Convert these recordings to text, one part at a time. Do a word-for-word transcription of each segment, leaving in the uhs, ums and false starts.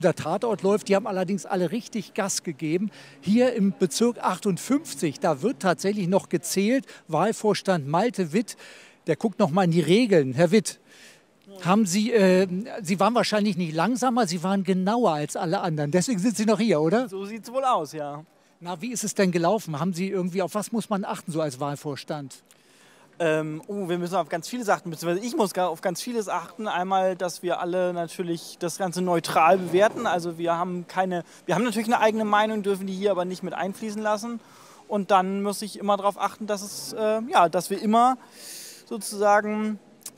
Der Tatort läuft, die haben allerdings alle richtig Gas gegeben. Hier im Bezirk achtundfünfzig, da wird tatsächlich noch gezählt. Wahlvorstand Malte Witt, der guckt noch mal in die Regeln. Herr Witt, haben Sie, äh, Sie waren wahrscheinlich nicht langsamer, Sie waren genauer als alle anderen. Deswegen sind Sie noch hier, oder? So sieht es wohl aus, ja. Na, wie ist es denn gelaufen? Haben Sie irgendwie, auf was muss man achten so als Wahlvorstand? Ähm, oh, wir müssen auf ganz vieles achten, beziehungsweise ich muss auf ganz vieles achten. Einmal, dass wir alle natürlich das Ganze neutral bewerten. Also wir haben keine, wir haben natürlich eine eigene Meinung, dürfen die hier aber nicht mit einfließen lassen. Und dann muss ich immer darauf achten, dass es, äh, ja, dass wir immer sozusagen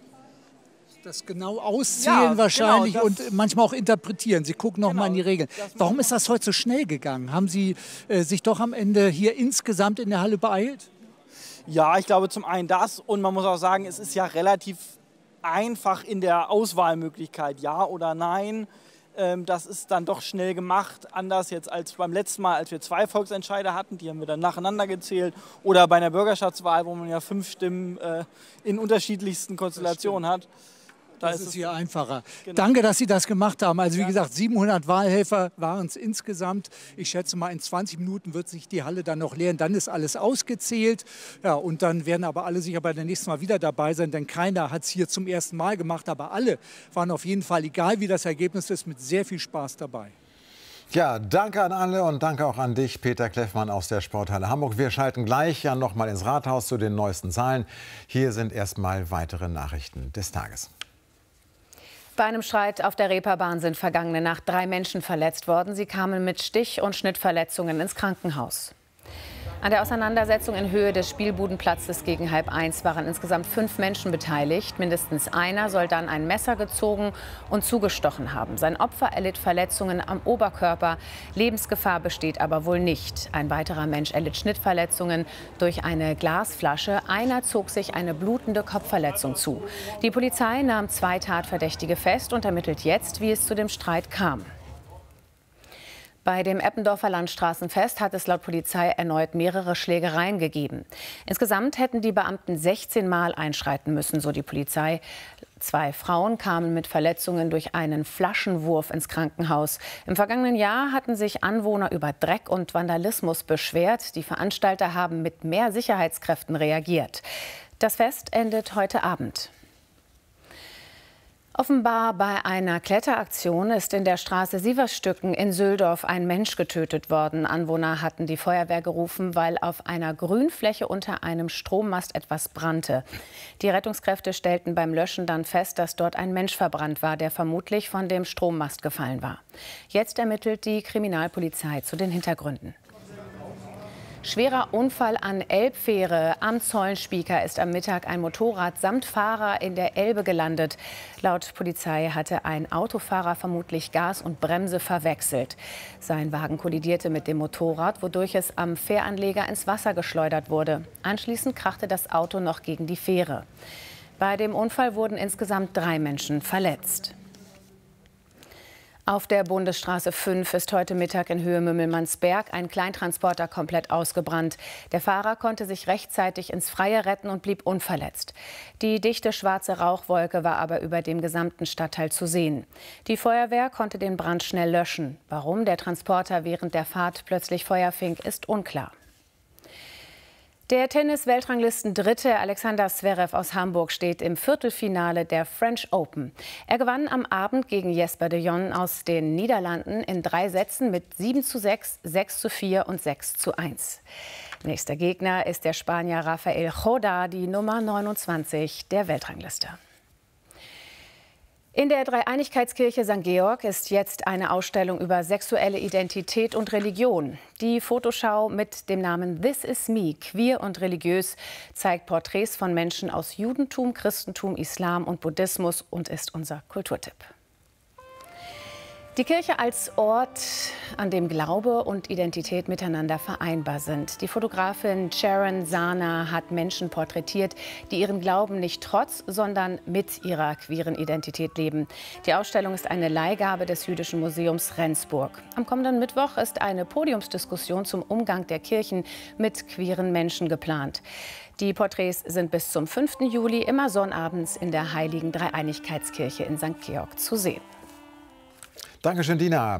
das genau auszählen ja, wahrscheinlich genau, und manchmal auch interpretieren. Sie gucken noch genau, mal in die Regeln. Warum ist das heute so schnell gegangen? Haben Sie äh, sich doch am Ende hier insgesamt in der Halle beeilt? Ja, ich glaube zum einen das und man muss auch sagen, es ist ja relativ einfach in der Auswahlmöglichkeit, ja oder nein. Ähm, das ist dann doch schnell gemacht, anders jetzt als beim letzten Mal, als wir zwei Volksentscheide hatten, die haben wir dann nacheinander gezählt. Oder bei einer Bürgerschaftswahl, wo man ja fünf Stimmen äh, in unterschiedlichsten Konstellationen hat. Da Das ist, ist hier einfacher. Genau. Danke, dass Sie das gemacht haben. Also wie gesagt, siebenhundert Wahlhelfer waren es insgesamt. Ich schätze mal, in zwanzig Minuten wird sich die Halle dann noch leeren. Dann ist alles ausgezählt. Ja, und dann werden aber alle sicher bei der nächsten Mal wieder dabei sein, denn keiner hat es hier zum ersten Mal gemacht. Aber alle waren auf jeden Fall, egal wie das Ergebnis ist, mit sehr viel Spaß dabei. Ja, danke an alle und danke auch an dich, Peter Kleffmann aus der Sporthalle Hamburg. Wir schalten gleich ja noch mal ins Rathaus zu den neuesten Zahlen. Hier sind erst mal weitere Nachrichten des Tages. Bei einem Streit auf der Reeperbahn sind vergangene Nacht drei Menschen verletzt worden. Sie kamen mit Stich- und Schnittverletzungen ins Krankenhaus. An der Auseinandersetzung in Höhe des Spielbudenplatzes gegen halb eins waren insgesamt fünf Menschen beteiligt. Mindestens einer soll dann ein Messer gezogen und zugestochen haben. Sein Opfer erlitt Verletzungen am Oberkörper. Lebensgefahr besteht aber wohl nicht. Ein weiterer Mensch erlitt Schnittverletzungen durch eine Glasflasche. Einer zog sich eine blutende Kopfverletzung zu. Die Polizei nahm zwei Tatverdächtige fest und ermittelt jetzt, wie es zu dem Streit kam. Bei dem Eppendorfer Landstraßenfest hat es laut Polizei erneut mehrere Schlägereien gegeben. Insgesamt hätten die Beamten sechzehn Mal einschreiten müssen, so die Polizei. Zwei Frauen kamen mit Verletzungen durch einen Flaschenwurf ins Krankenhaus. Im vergangenen Jahr hatten sich Anwohner über Dreck und Vandalismus beschwert. Die Veranstalter haben mit mehr Sicherheitskräften reagiert. Das Fest endet heute Abend. Offenbar bei einer Kletteraktion ist in der Straße Sieverstücken in Süldorf ein Mensch getötet worden. Anwohner hatten die Feuerwehr gerufen, weil auf einer Grünfläche unter einem Strommast etwas brannte. Die Rettungskräfte stellten beim Löschen dann fest, dass dort ein Mensch verbrannt war, der vermutlich von dem Strommast gefallen war. Jetzt ermittelt die Kriminalpolizei zu den Hintergründen. Schwerer Unfall an Elbfähre. Am Zollenspieker ist am Mittag ein Motorrad samt Fahrer in der Elbe gelandet. Laut Polizei hatte ein Autofahrer vermutlich Gas und Bremse verwechselt. Sein Wagen kollidierte mit dem Motorrad, wodurch es am Fähranleger ins Wasser geschleudert wurde. Anschließend krachte das Auto noch gegen die Fähre. Bei dem Unfall wurden insgesamt drei Menschen verletzt. Auf der Bundesstraße fünf ist heute Mittag in Höhe Mümmelmannsberg ein Kleintransporter komplett ausgebrannt. Der Fahrer konnte sich rechtzeitig ins Freie retten und blieb unverletzt. Die dichte schwarze Rauchwolke war aber über dem gesamten Stadtteil zu sehen. Die Feuerwehr konnte den Brand schnell löschen. Warum der Transporter während der Fahrt plötzlich Feuer fing, ist unklar. Der Tennis-Weltranglisten-Dritte Alexander Zverev aus Hamburg steht im Viertelfinale der French Open. Er gewann am Abend gegen Jesper de Jong aus den Niederlanden in drei Sätzen mit sieben zu sechs, sechs zu vier und sechs zu eins. Nächster Gegner ist der Spanier Rafael Jodá, die Nummer neunundzwanzig der Weltrangliste. In der Dreieinigkeitskirche Sankt Georg ist jetzt eine Ausstellung über sexuelle Identität und Religion. Die Fotoschau mit dem Namen This is Me, queer und religiös, zeigt Porträts von Menschen aus Judentum, Christentum, Islam und Buddhismus und ist unser Kulturtipp. Die Kirche als Ort, an dem Glaube und Identität miteinander vereinbar sind. Die Fotografin Sharon Zahner hat Menschen porträtiert, die ihren Glauben nicht trotz, sondern mit ihrer queeren Identität leben. Die Ausstellung ist eine Leihgabe des Jüdischen Museums Rendsburg. Am kommenden Mittwoch ist eine Podiumsdiskussion zum Umgang der Kirchen mit queeren Menschen geplant. Die Porträts sind bis zum fünften Juli immer sonnabends in der Heiligen Dreieinigkeitskirche in Sankt Georg zu sehen. Dankeschön, Dina.